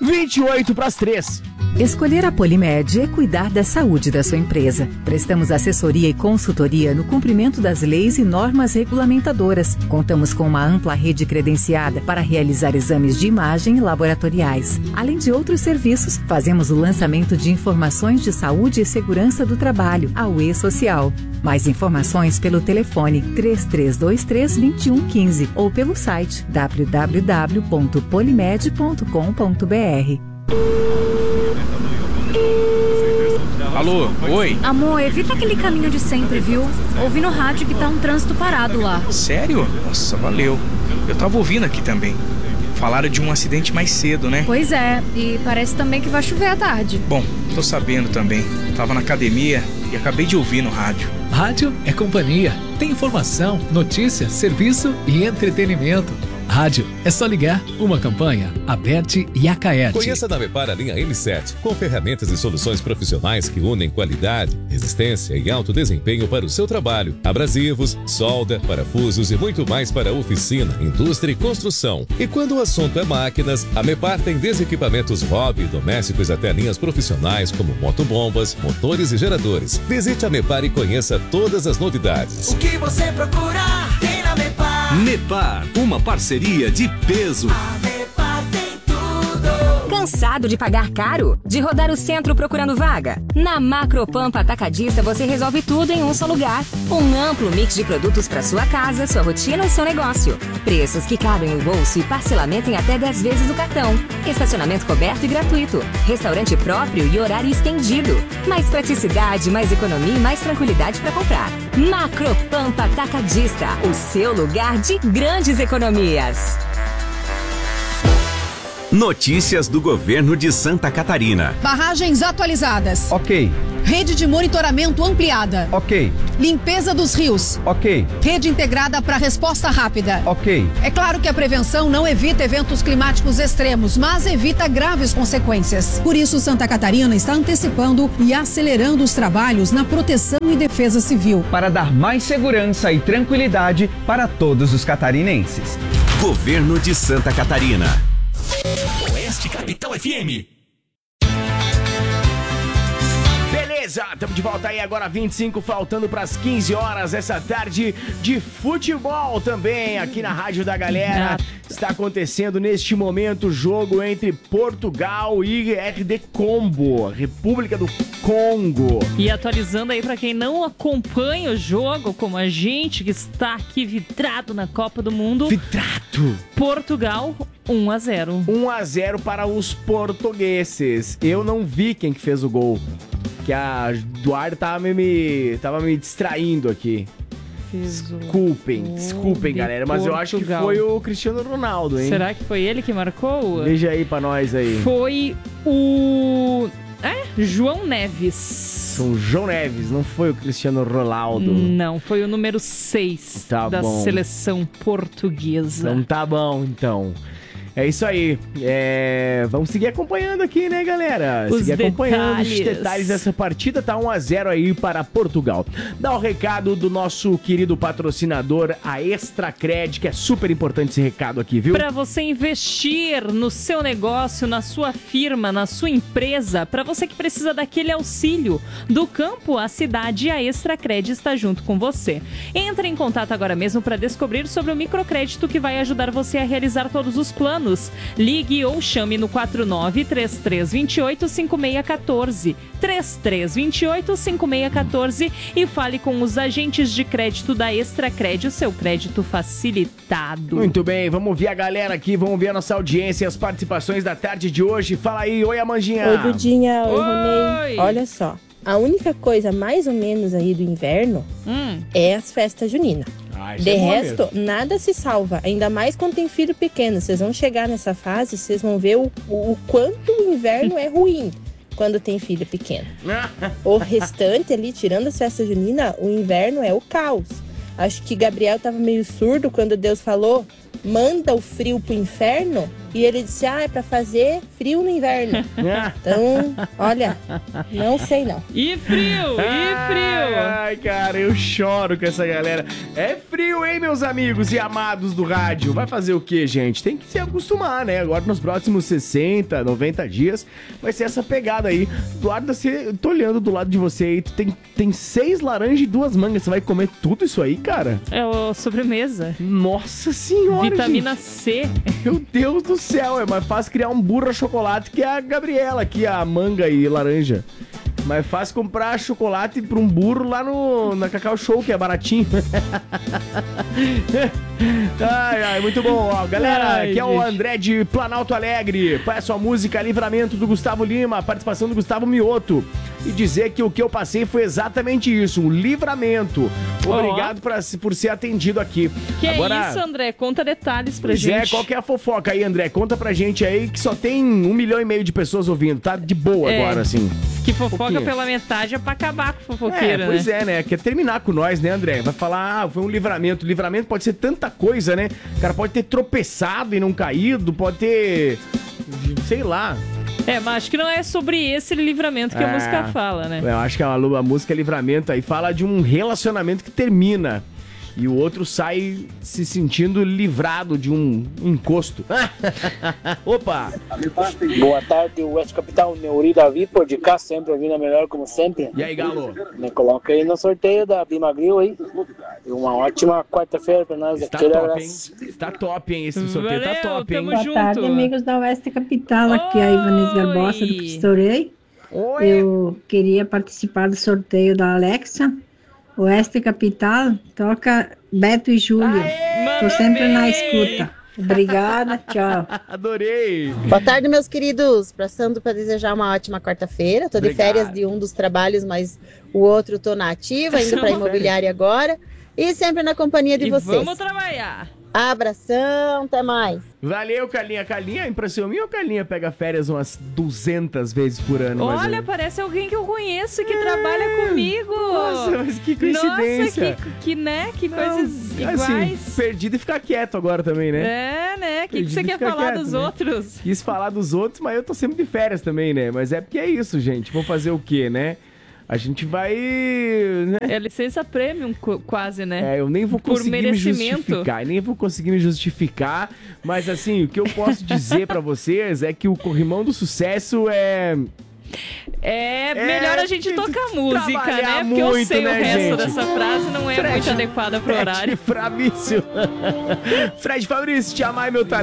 2:58. Escolher a Polimed é cuidar da saúde da sua empresa. Prestamos assessoria e consultoria no cumprimento das leis e normas regulamentadoras. Contamos com uma ampla rede credenciada para realizar exames de imagem e laboratoriais. Além de outros serviços, fazemos o lançamento de informações de saúde e segurança do trabalho, a UE Social. Mais informações pelo telefone 3323-2115 ou pelo site www.polimed.com.br. Alô, oi? Amor, evita aquele caminho de sempre, viu? Ouvi no rádio que tá um trânsito parado lá. Sério? Nossa, valeu. Eu tava ouvindo aqui também. Falaram de um acidente mais cedo, né? Pois é, e parece também que vai chover à tarde. Bom, tô sabendo também. Tava na academia e acabei de ouvir no rádio. Rádio é companhia. Tem informação, notícia, serviço e entretenimento. Rádio, é só ligar. Uma campanha, Aberte e Acaerte. Conheça na Mepar a linha M7, com ferramentas e soluções profissionais que unem qualidade, resistência e alto desempenho para o seu trabalho. Abrasivos, solda, parafusos e muito mais para oficina, indústria e construção. E quando o assunto é máquinas, a Mepar tem desde equipamentos hobby e domésticos até linhas profissionais como motobombas, motores e geradores. Visite a Mepar e conheça todas as novidades. O que você procurar tem na Mepar. Mepar, uma parceria de peso. A Mepar tem tudo. Cansado de pagar caro? De rodar o centro procurando vaga? Na Macropampa Atacadista você resolve tudo em um só lugar. Um amplo mix de produtos para sua casa, sua rotina ou seu negócio. Preços que cabem no bolso e parcelamento em até 10 vezes no cartão. Estacionamento coberto e gratuito. Restaurante próprio e horário estendido. Mais praticidade, mais economia e mais tranquilidade para comprar. Macropampa Atacadista, o seu lugar de grandes economias. Notícias do governo de Santa Catarina. Barragens atualizadas. Ok. Rede de monitoramento ampliada. Ok. Limpeza dos rios. Ok. Rede integrada para resposta rápida. Ok. É claro que a prevenção não evita eventos climáticos extremos, mas evita graves consequências. Por isso, Santa Catarina está antecipando e acelerando os trabalhos na proteção e defesa civil. Para dar mais segurança e tranquilidade para todos os catarinenses. Governo de Santa Catarina. Oeste Capital FM. Beleza, estamos de volta aí agora, 25, faltando para as 15 horas, essa tarde de futebol também, aqui na Rádio da Galera. Está acontecendo neste momento o jogo entre Portugal e RD Congo, República do Congo. E atualizando aí para quem não acompanha o jogo, como a gente que está aqui vidrado na Copa do Mundo. Vidrado! Portugal 1-0. 1-0 para os portugueses. Eu não vi quem que fez o gol, que a Duarte tava me distraindo aqui. Desculpem, galera, mas eu acho que foi o Cristiano Ronaldo, hein? Será que foi ele que marcou? Veja aí pra nós aí. Foi o... João Neves. O João Neves, não foi o Cristiano Ronaldo. Não, foi o número 6 da seleção portuguesa. Então tá bom, então. É isso aí. Vamos seguir acompanhando aqui, né, galera? Seguir acompanhando os detalhes dessa partida. Tá 1-0 aí para Portugal. Dá o recado do nosso querido patrocinador, a Extracred, que é super importante esse recado aqui, viu? Para você investir no seu negócio, na sua firma, na sua empresa, para você que precisa daquele auxílio do campo à cidade, a Extracred está junto com você. Entre em contato agora mesmo para descobrir sobre o microcrédito que vai ajudar você a realizar todos os planos. Ligue ou chame no 49-3328-5614, 3328-5614 e fale com os agentes de crédito da Extracred, o seu crédito facilitado. Muito bem, vamos ouvir a galera aqui, vamos ouvir a nossa audiência e as participações da tarde de hoje. Fala aí, oi Amandinha. Oi Dudinha, oi Ronei. Olha só, a única coisa mais ou menos aí do inverno é as festas juninas. De resto, nada se salva, ainda mais quando tem filho pequeno. Vocês vão chegar nessa fase, vocês vão ver o quanto o inverno é ruim quando tem filho pequeno. O restante ali, tirando as festas juninas, o inverno é o caos. Acho que Gabriel tava meio surdo quando Deus falou, manda o frio pro inferno. E ele disse, é pra fazer frio no inverno. Então, olha, não sei não. E frio, Ai, cara, eu choro com essa galera. É frio, hein, meus amigos e amados do rádio? Vai fazer o quê, gente? Tem que se acostumar, né? Agora, nos próximos 60, 90 dias, vai ser essa pegada aí. Eduardo, tô olhando do lado de você aí, tem 6 laranjas e 2 mangas. Você vai comer tudo isso aí, cara? É a sobremesa. Nossa senhora, Vitamina gente. C. Meu Deus do céu, é mais fácil criar um burro a chocolate que a Gabriela aqui, a manga e laranja. Mais fácil comprar chocolate pra um burro lá na Cacau Show, que é baratinho. Ai, muito bom. Ó, galera, aqui é o André de Planalto Alegre. Peço a música Livramento do Gustavo Lima, participação do Gustavo Mioto. E dizer que o que eu passei foi exatamente isso, um livramento. Obrigado por ser atendido aqui. Que agora, é isso, André? Conta detalhes pra gente. Pois é, qual que é a fofoca aí, André? Conta pra gente aí que só tem 1,5 milhão de pessoas ouvindo, tá de boa agora, assim. Que fofoca pela metade é pra acabar com o fofoqueiro, pois é, né? Quer terminar com nós, né, André? Vai falar, foi um livramento. Livramento pode ser tanta coisa, né? O cara pode ter tropeçado e não caído, pode ter... sei lá... mas acho que não é sobre esse livramento que a música fala, né? Eu acho que a música Livramento aí fala de um relacionamento que termina e o outro sai se sentindo livrado de um encosto. Opa! Boa tarde, Oeste Capital, Neuri Davi, por de cá, sempre ouvindo a melhor, como sempre. E aí, Galo? Me coloca aí no sorteio da Bima Grill aí. E uma ótima quarta-feira pra nós. Está top, hein? Está top, hein? Esse sorteio tá top, hein? Boa tarde, amigos da Oeste Capital. Aqui é a Ivanese Garbosa do Pistorei. Eu queria participar do sorteio da Alexa. Oeste Capital, toca Beto e Júlio. Tô sempre na escuta. Obrigada, tchau. Adorei. Boa tarde, meus queridos. Passando para desejar uma ótima quarta-feira. Tô de férias de um dos trabalhos, mas o outro tô na ativa, indo para imobiliária agora. E sempre na companhia de vocês. Vamos trabalhar. Abração, até mais. Valeu, Carlinha. Carlinha, impressão minha ou Carlinha pega férias umas 200 vezes por ano? Olha, parece alguém que eu conheço que trabalha comigo. Nossa, mas que coincidência. Nossa, que coisas iguais. Assim, perdido e ficar quieto agora também, né? É, né? O que você quer falar dos outros? Quis falar dos outros, mas eu tô sempre de férias também, né? Mas é porque é isso, gente. Vou fazer o quê, né? A gente vai... né? É licença premium quase, né? Eu nem vou conseguir me justificar. Nem vou conseguir me justificar. Mas assim, o que eu posso dizer pra vocês é que o Corrimão do Sucesso é... melhor a gente tocar música, né? Porque eu sei, né, o resto gente? Dessa frase não é muito adequada pro horário. Fabrício. Fred Fabrício, te amar, meu talento.